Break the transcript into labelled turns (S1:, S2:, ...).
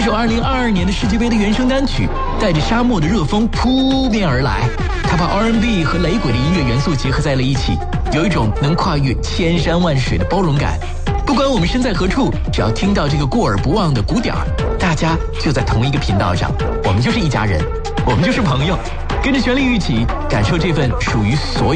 S1: 首2022年的世界杯的原声单曲，带着沙漠的热风扑面而来，它把 R&B 和雷鬼的音乐元素结合在了一起，有一种能跨越千山万水的包容感。不管我们身在何处，只要听到这个过耳不忘的鼓点儿，大家就在同一个频道上，我们就是一家人，我们就是朋友。跟着旋律一起感受这份属于所有